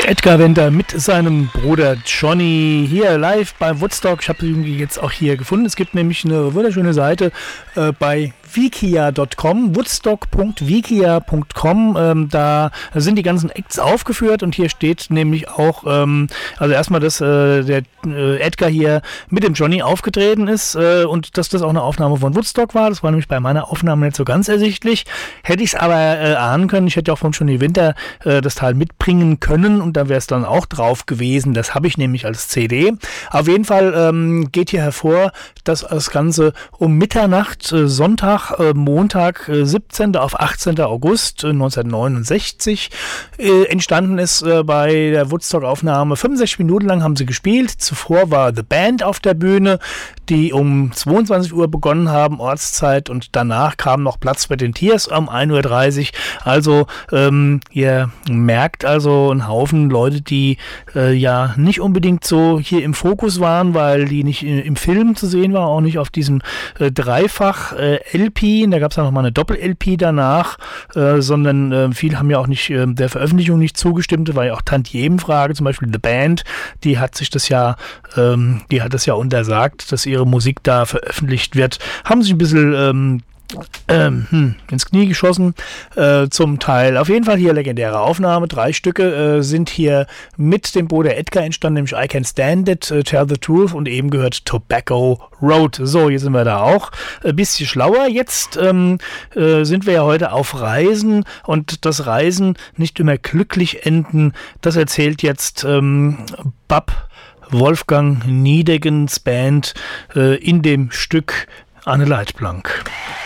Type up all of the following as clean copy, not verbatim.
Edgar Winter mit seinem Bruder Johnny hier live beim Woodstock. Ich habe ihn jetzt auch hier gefunden. Es gibt nämlich eine wunderschöne Seite bei wikia.com, woodstock.wikia.com. Da sind die ganzen Acts aufgeführt und hier steht nämlich auch, also erstmal, dass der Edgar hier mit dem Johnny aufgetreten ist und dass das auch eine Aufnahme von Woodstock war. Das war nämlich bei meiner Aufnahme nicht so ganz ersichtlich. Hätte ich es aber ahnen können. Ich hätte auch von Johnny Winter das Teil mitbringen können und da wäre es dann auch drauf gewesen. Das habe ich nämlich als CD. Auf jeden Fall geht hier hervor, dass das Ganze um Mitternacht, Sonntag, Montag, 17. auf 18. August 1969 entstanden ist bei der Woodstock-Aufnahme. 65 Minuten lang haben sie gespielt. Zuvor war The Band auf der Bühne, die um 22 Uhr begonnen haben, Ortszeit, und danach kam noch Blood, Sweat and Tears um 1.30 Uhr. Also ihr merkt also einen Haufen Leute, die ja nicht unbedingt so hier im Fokus waren, weil die nicht im Film zu sehen waren, auch nicht auf diesem Dreifach-LP. Da gab es ja nochmal eine Doppel-LP danach, sondern viele haben ja auch nicht der Veröffentlichung nicht zugestimmt. Da war ja auch Tantiemenfrage, zum Beispiel The Band, die hat das ja untersagt, dass ihre Musik da veröffentlicht wird. Haben sich ein bisschen ins Knie geschossen, zum Teil. Auf jeden Fall hier legendäre Aufnahme. 3 Stücke sind hier mit dem Bruder Edgar entstanden, nämlich I Can't Stand It, Tell the Truth und eben gehört Tobacco Road. So, jetzt sind wir da auch ein bisschen schlauer. Jetzt sind wir ja heute auf Reisen und das Reisen nicht immer glücklich enden. Das erzählt jetzt Bab Wolfgang Niedegens Band in dem Stück Anne Leitblank.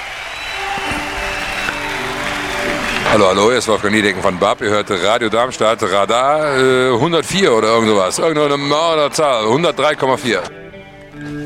Hallo, hallo, hier ist Wolfgang Niedecken von Bab. Ihr hört Radio Darmstadt, Radar 104 oder irgend sowas. Irgendeine Zahl, 103,4.